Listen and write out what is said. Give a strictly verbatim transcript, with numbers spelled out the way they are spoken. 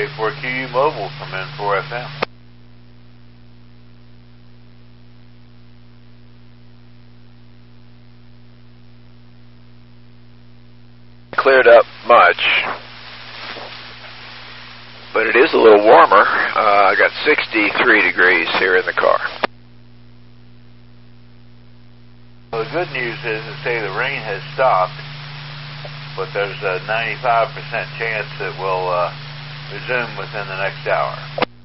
K four Q U Mobile from N four F M. Cleared up much, but it is a little warmer. Uh, I got sixty-three degrees here in the car. Well, the good news is to say the rain has stopped, but there's a ninety-five percent chance it will uh, resume within the next hour.